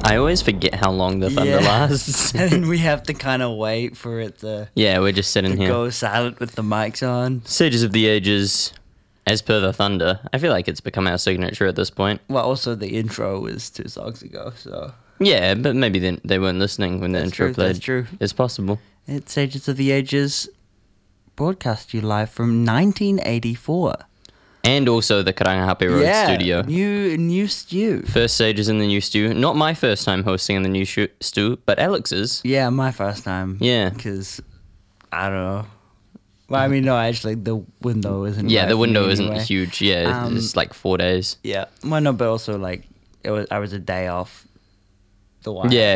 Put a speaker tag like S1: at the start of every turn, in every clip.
S1: I always forget how long the thunder lasts.
S2: And then we have to kind of wait for it to
S1: Yeah, we're just sitting here.
S2: go silent with the mics on.
S1: Sages of the Ages, as per the thunder. I feel like it's become our signature at this point.
S2: Well, also the intro was 2 songs ago, so
S1: Yeah, but maybe they weren't listening when the intro played.
S2: That's true.
S1: It's possible.
S2: It's Sages of the Ages, broadcast you live from 1984.
S1: And also the Karangahape Road studio.
S2: New stew.
S1: First Sages in the new stew. Not my first time hosting in the new stew, but Alex's.
S2: Yeah, my first time.
S1: Yeah.
S2: Because, I don't know. Well, I mean, no, actually, the window isn't.
S1: Yeah,
S2: right
S1: the
S2: for
S1: window
S2: me
S1: isn't
S2: anyway.
S1: huge. Yeah, it's like 4 days.
S2: Yeah. Well, no, but also, like, I was a day off the wire.
S1: Yeah.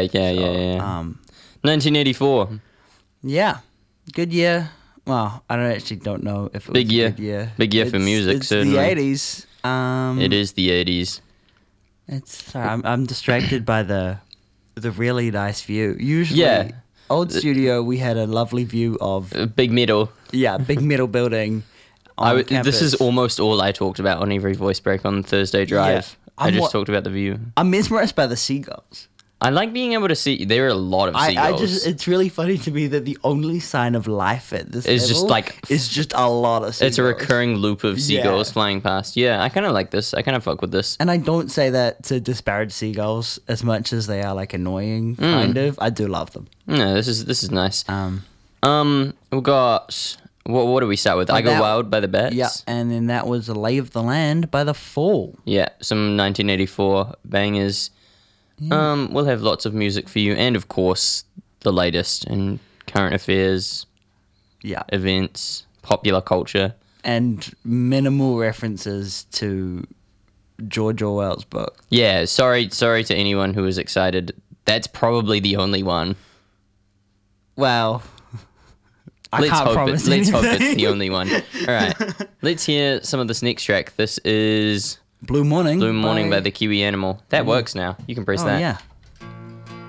S1: 1984.
S2: Yeah. Good year. Well, I don't know if it was
S1: Big year.
S2: a good year.
S1: Big year for music,
S2: it's
S1: certainly.
S2: the 80s.
S1: It is the 80s.
S2: Sorry, I'm distracted by the really nice view. Usually,
S1: Yeah.
S2: old studio, we had a lovely view of
S1: Big middle.
S2: big middle building. On
S1: This
S2: campus.
S1: is almost all I talked about on every voice break on Thursday Drive.
S2: Yeah.
S1: I just talked about the view.
S2: I'm mesmerized by the seagulls.
S1: I like being able to see. There are a lot of seagulls.
S2: It's really funny to me that the only sign of life at this
S1: It's
S2: level
S1: just like-
S2: is just a lot of seagulls.
S1: It's a recurring loop of seagulls
S2: Yeah.
S1: flying past. Yeah, I kind of like this. I kind of fuck with this.
S2: And I don't say that to disparage seagulls as much as they are like annoying,
S1: Mm.
S2: kind of. I do love them.
S1: No, this is nice. We got what do we start with? I Go
S2: that-
S1: Wild by the Bats.
S2: Yeah, and then that was The Lay of the Land by The Fall.
S1: Yeah, some 1984 bangers. We'll have lots of music for you, and of course, the latest in current affairs,
S2: Yeah.
S1: events, popular culture.
S2: And minimal references to George Orwell's book.
S1: Yeah, sorry to anyone who was excited. That's probably the only one.
S2: Well, I
S1: Let's
S2: can't
S1: hope
S2: promise
S1: Let's hope it's
S2: anything.
S1: the only one. All right, let's hear some of this next track. This is
S2: Blue Morning.
S1: Blue Morning by the Kiwi Animal. That works now. You can press
S2: Oh,
S1: that.
S2: yeah.